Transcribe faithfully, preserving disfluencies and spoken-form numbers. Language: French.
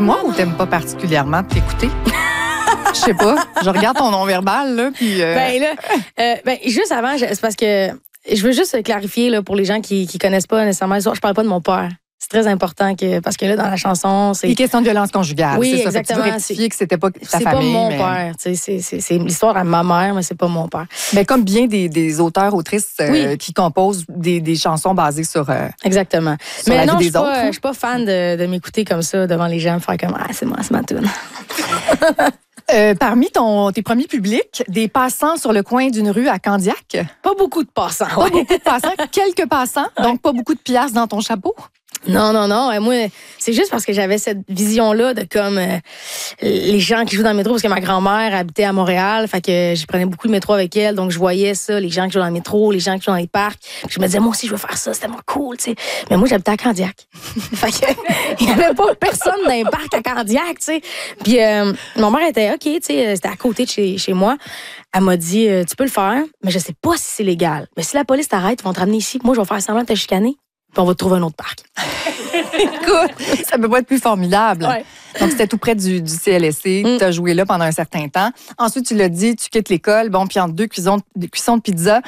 T'aimes-tu moi ou t'aimes pas particulièrement t'écouter? Je sais pas. Je regarde ton non-verbal, là, puis... Euh... Ben là, euh, ben, juste avant, je- c'est parce que je veux juste clarifier là, pour les gens qui qui connaissent pas nécessairement l'histoire, je parle pas de mon père. C'est très important que parce que là dans la chanson, c'est Les questions de violence conjugale, Oui, c'est ça. Fait que tu veux exactement. rectifier que c'était pas ta c'est famille. pas mon mais... père, tu sais, c'est c'est c'est l'histoire à ma mère, mais c'est pas mon père. Ben, comme bien des, des auteurs, autrices euh, Oui. qui composent des, des chansons basées sur, euh, Exactement. sur Mais la non, vie je suis des autres. pas, hein. je suis pas fan de, de m'écouter comme ça devant les gens, faire comme ah c'est moi, c'est ma tune. Euh, parmi ton, tes premiers publics, des passants sur le coin d'une rue à Candiac. Pas beaucoup de passants. Pas ouais. beaucoup de passants, quelques passants, donc pas beaucoup de piastres dans ton chapeau. Non, non, non. Euh, Moi, c'est juste parce que j'avais cette vision-là de comme euh, les gens qui jouent dans le métro, parce que ma grand-mère habitait à Montréal, fait que je prenais beaucoup le métro avec elle, donc je voyais ça, les gens qui jouent dans le métro, les gens qui jouent dans les parcs. Puis je me disais, moi aussi, je veux faire ça, c'était tellement cool, tu sais. Mais moi, j'habitais à Candiac. Fait que il y avait pas personne dans les parcs à Candiac, tu sais. Puis euh, mon mère était OK, tu sais, c'était à côté de chez, chez moi. Elle m'a dit, euh, tu peux le faire, mais je sais pas si c'est légal. Mais si la police t'arrête, ils vont te ramener ici. Moi, je vais faire semblant de te chicaner. Puis on va te trouver un autre parc. Écoute, ça peut pas être plus formidable. Ouais. Donc, c'était tout près du, du C L S C. Mm. Tu as joué là pendant un certain temps. Ensuite, tu l'as dit, tu quittes l'école. Bon, puis entre deux cuissons, deux cuissons de pizza,